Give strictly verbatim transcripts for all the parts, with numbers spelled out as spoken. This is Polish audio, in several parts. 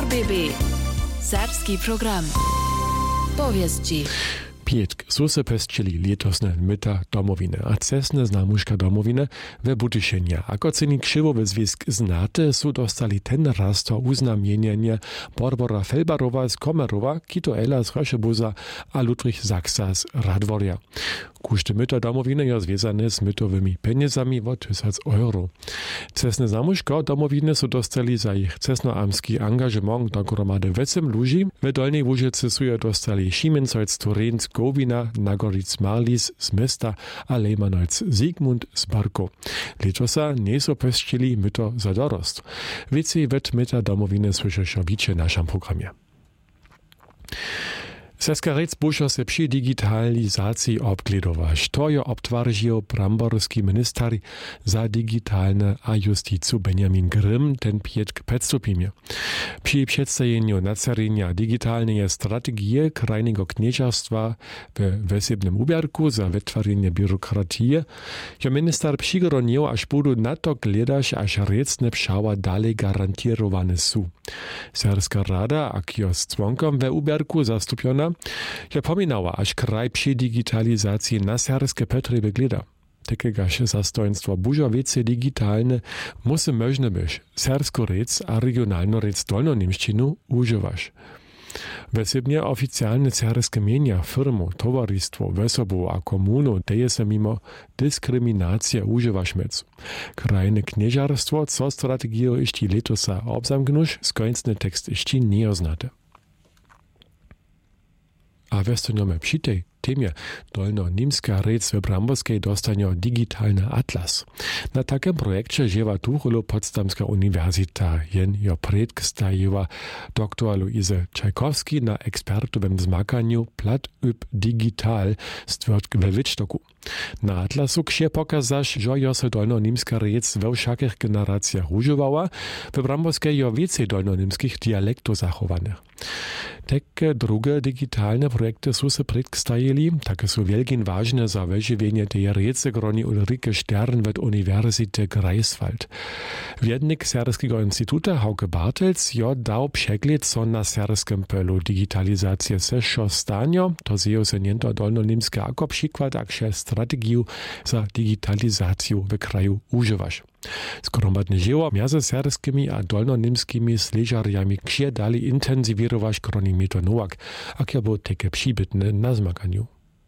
R B B. Serbski program. Powieści. Pietk su se pesčili lietosne myta domowine, a cesne znamuška domowine we Budyšenja. Ako ceni kšivowy związk znate, su dostali ten raz to uznamienienie Barbara Felbarowa z Komerowa, Kito Ela z Röschebuza a Ludwig Saksa z Radworja. Kuszty myta domowine jo związane z mytowymi pieniędzami o tysiąc euro. Cesne znamuška domowine su dostali za ich cesnoamski angażement do gromady osiem ludzi. W Dolnej Łużycy su jo dostali Schiemensholz Turenz Gowina, Nagoric Marlis z Mesta a Lejmanolc Sigmund z Barko. Letosa nie so pesčili myto za dorost. Więcej wet myta domowine słyszysz obicie w naszym programie. Seskarec bušo se przy digitalizacji obgledować. To je obtwarził bramborski minister za digitalne a justicu Benjamin Grimm, ten Pietk przedstupimie. Przy przedstawieniu nacarenia digitalnej strategii krajnego knieżarstwa w wesebnym ubierku za wytwarzanie biurokratii, je minister przygoronił, aż budu na to gledać, aż recne pszała dalej garantirowane są. Serska rada, a kio z członkom w ubierku zastupiona, ja pominała, aż kraj przy digitalizacji na serskie potrzeby gleda. Takiego zastojnictwo bužo wiece digitalne musi możne być sersku rec a regionalno rec dolno-niemszczynu używać. Wesebnie oficjalne serskie mienia, firmu, towarzystwo, wesobu a komunu daje se mimo dyskryminacja używać mec. Krajne knieżarstwo, co strategią jeszcze letosa obzamknuć, skończny tekst jeszcze nie oznate. A westoniome przy tej temie dolno-niemska rec w Bramborskiej dostanie digitalny atlas. Na takim projekcie dziewa Tucholo Potsdamska Uniwersita jen jo predstajiła doktor Luise Czajkowski na ekspertowym zmakaniu Plat üb digital stwierdzk we Wittstoku. Na atlasu ksie pokazasz, że jo se dolno-niemska rec we wszakich generacjach używała, w Bramborskiej jo więcej dolno-niemskich dialektów zachowanych. Takie drugie digitalne projekty są se przedstawiili, takie są wielkin ważne za wyżywienie tej rece groni Ulrike Stern w Uniwersytecie Greifswald. Wiednik Serskiego Instytuta Hauke Bartels jo dał przegląd, co na serskim polu digitalizacji se szo stanio, to zjejo se niento dolno-niemska jako przykład, akże strategię za digitalizację w kraju używasz. Skoromadne dzieło między serskimi a dolno-niemskimi sleżariami ksie dali intensywirować kronimeter Nowak, a ja był takie przybytne na zmaganiu.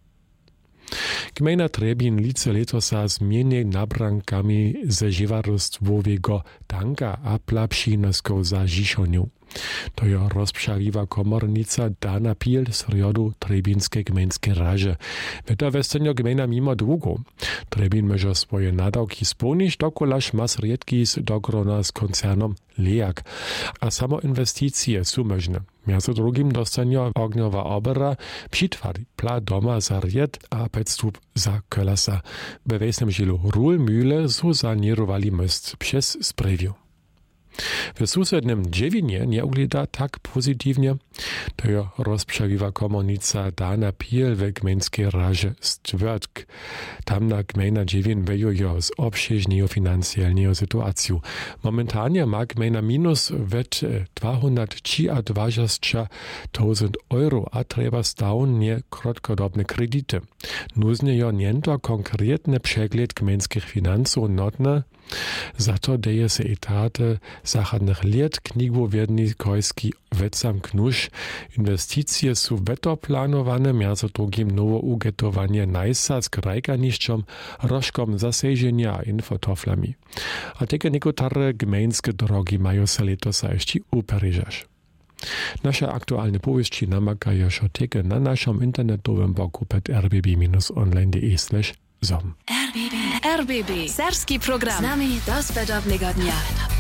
Gmina Trebin lice letosa zmieni nabrankami ze żywarostwowego tanka a plapšinoską za Žišoniu. To je rozpřaliwa komornica Dana Piel z rjodu Trebinskiej gmejnskiej raže. Weta westenio gmejna mimo długo. Trebin może swoje nadawki spełnić, dokolaż mas riedki z dogrona z koncernom Leak. A samo inwestycje są możne. Między drugim dostanie ogniowa obera přitwari pla doma za ried a pedstup za kolasa. We wesnym žilu Rulmühle są sanirowali most przez Sprewiu. W susednym Dziewinie nie ugleda tak pozytywnie, to je rozprzewiwa komunica Dana Piel w gmejnskiej razie stwierdzk. Tam na gmejna Dziewin wyjo z obszerznej finansjalnej sytuacji. Momentalnie ma gmejna minus wet dwieście tysięcy euro, a trzeba stałnie krótkodobne kredyty. Nuznie jo niento konkretny przegląd gmejnskich finansów notne, za to daje se etaty zachodnych lat knigowierny kojski wecam knusz. Inwestycje są weto planowane, między drugim nowo ugetowanie najsa z krajganiszczom, rożkom zaseżenia a infotoflami. A takie niekotare gmejnskie drogi mają se letosa jeszcze uperyżasz. Nasze aktualne powieści namakają szoteke na naszym internetowym blogu pod r b b online kropka d e slash zom. R B B. R B B. Serbski program. Z nami do zbędownego dnia.